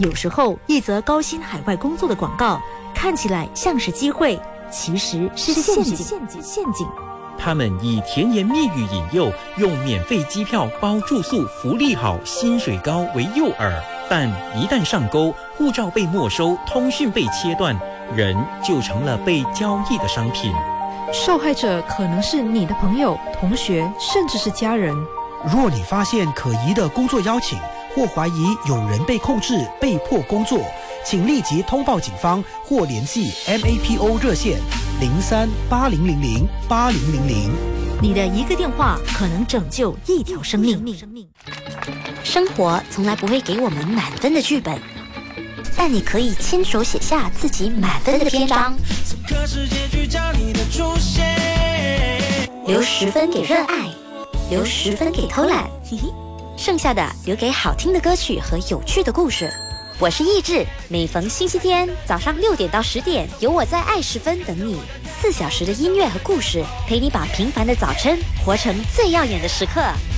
有时候，一则高薪海外工作的广告看起来像是机会，其实是陷阱。 他们以甜言蜜语引诱，用免费机票、包住宿、福利好、薪水高为诱饵，但一旦上钩，护照被没收，通讯被切断，人就成了被交易的商品。 受害者可能是你的朋友、同学，甚至是家人。 若你发现可疑的工作邀请，或怀疑有人被控制、被迫工作，请立即通报警方或联系 MAPO 热线03-8000-8000。 你的一个电话可能拯救一条生命。 生活从来不会给我们满分的剧本，但你可以亲手写下自己满分的篇章。留10分给热爱，留10分给偷懒，剩下的留给好听的歌曲和有趣的故事。我是意志，每逢星期天早上6点到10点，有我在爱10分等你，4小时的音乐和故事，陪你把平凡的早晨活成最耀眼的时刻。